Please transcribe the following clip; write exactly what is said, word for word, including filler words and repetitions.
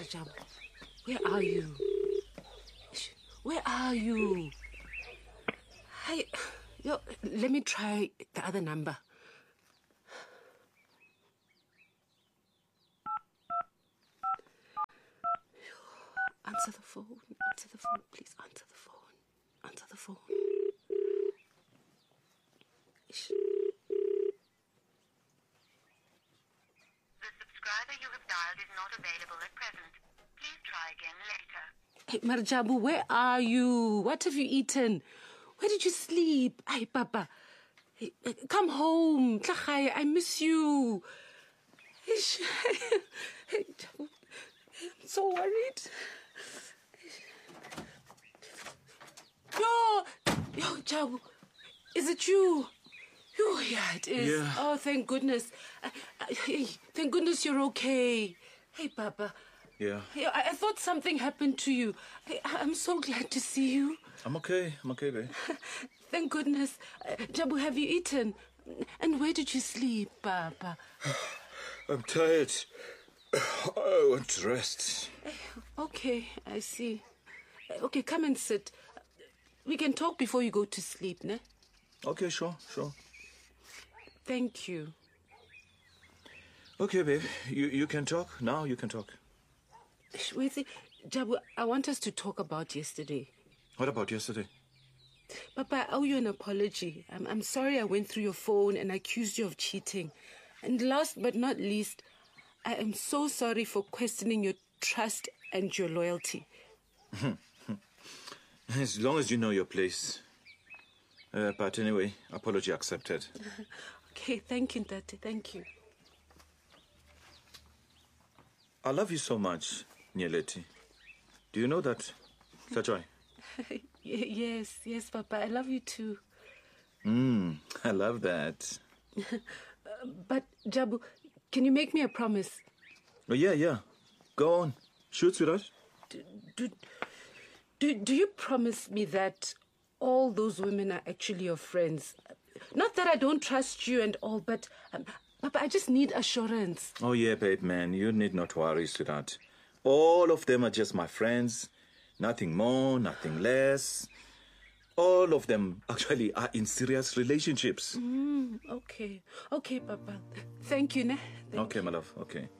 Jabu, where are you? Where are you? Hi, yo, let me try the other number. Answer the phone. Answer the phone. Please answer the phone. Answer the phone. Ish. The subscriber you have dialed is not available at present. Please try again later. Hey, Marjabu, where are you? What have you eaten? Where did you sleep? Hey, Papa. Hey, come home. Tlachai, I miss you. Ish. Hey, Jabu, I'm so worried. Yo, yo, Jabu, is it you? Oh, yeah, it is. Yeah. Oh, thank goodness. Uh, uh, hey, thank goodness you're okay. Hey, Papa. Yeah. Hey, I, I thought something happened to you. Hey, I'm so glad to see you. I'm okay. I'm okay, babe. Thank goodness. Uh, Jabu, have you eaten? And where did you sleep, Papa? I'm tired. I want to rest. Okay, I see. Okay, come and sit. We can talk before you go to sleep, ne? Okay, sure, sure. Thank you. Okay, babe. You you can talk. Now you can talk. Shwezi, Jabu, I want us to talk about yesterday. What about yesterday? Papa, I owe you an apology. I'm, I'm sorry I went through your phone and accused you of cheating. And last but not least, I am so sorry for questioning your trust and your loyalty. As long as you know your place. Uh, but anyway, apology accepted. Okay, thank you, Tate. Thank you. I love you so much, Nyeleti. Do you know that, Sajoy? Y- yes, yes, Papa. I love you too. Mm, I love that. But, Jabu, can you make me a promise? Oh, yeah, yeah. Go on. Shoot, sweetheart. Do, do, do, do you promise me that all those women are actually your friends? Not that I don't trust you and all, but, um, Papa, I just need assurance. Oh, yeah, babe, man. You need not worry, sweetheart. All of them are just my friends. Nothing more, nothing less. All of them actually are in serious relationships. Mm, okay. Okay, Papa. Thank you, ne? Thank Okay, my love. Okay.